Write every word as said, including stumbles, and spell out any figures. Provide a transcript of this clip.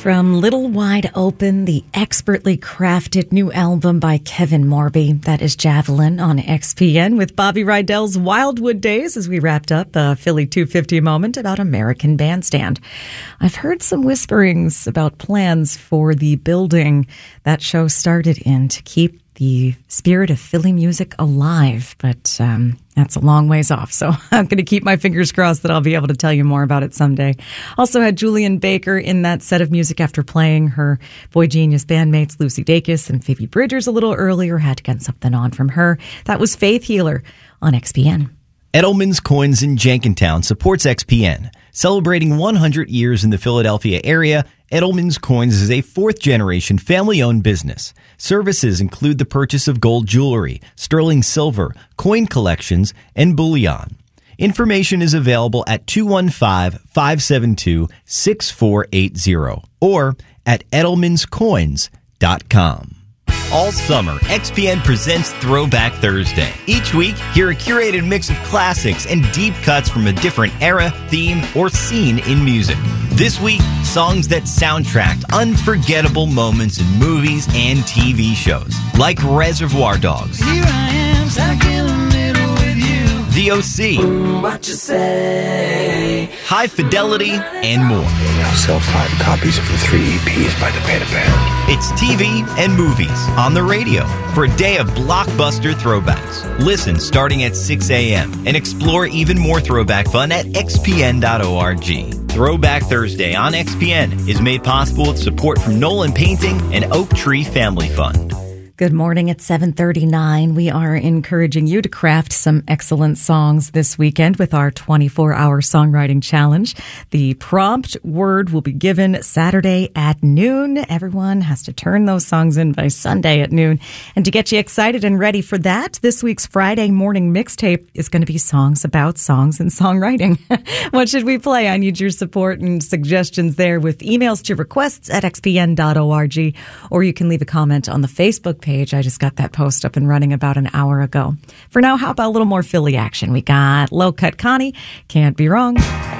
From Little Wide Open, the expertly crafted new album by Kevin Morby. That is Javelin on X P N with Bobby Rydell's Wildwood Days as we wrapped up a Philly two fifty moment about American Bandstand. I've heard some whisperings about plans for the building that show started in to keep the spirit of Philly music alive, but um, that's a long ways off. So I'm going to keep my fingers crossed that I'll be able to tell you more about it someday. Also had Julian Baker in that set of music after playing her Boy Genius bandmates Lucy Dacus and Phoebe Bridgers a little earlier. Had to get something on from her. That was Faith Healer on X P N. Edelman's Coins in Jenkintown supports X P N. Celebrating one hundred years in the Philadelphia area, Edelman's Coins is a fourth-generation family-owned business. Services include the purchase of gold jewelry, sterling silver, coin collections, and bullion. Information is available at two one five, five seven two, six four eight zero or at edelmans coins dot com. All summer, X P N presents Throwback Thursday. Each week, hear a curated mix of classics and deep cuts from a different era, theme, or scene in music. This week, songs that soundtracked unforgettable moments in movies and T V shows, like Reservoir Dogs, Here I am, stuck in the middle with you. The O C, Ooh, what you say? High Fidelity, and more. I'll sell five copies of the three E Ps by the Panda Band. It's T V and movies on the radio for a day of blockbuster throwbacks. Listen starting at six a.m. and explore even more throwback fun at x p n dot org. Throwback Thursday on X P N is made possible with support from Nolan Painting and Oak Tree Family Fund. Good morning at seven thirty-nine. We are encouraging you to craft some excellent songs this weekend with our twenty-four hour songwriting challenge. The prompt word will be given Saturday at noon. Everyone has to turn those songs in by Sunday at noon. And to get you excited and ready for that, this week's Friday morning mixtape is going to be songs about songs and songwriting. What should we play? I need your support and suggestions there with emails to requests at x p n dot org, or you can leave a comment on the Facebook page. I just got that post up and running about an hour ago. For now, how about a little more Philly action? We got Low Cut Connie, Can't Be Wrong.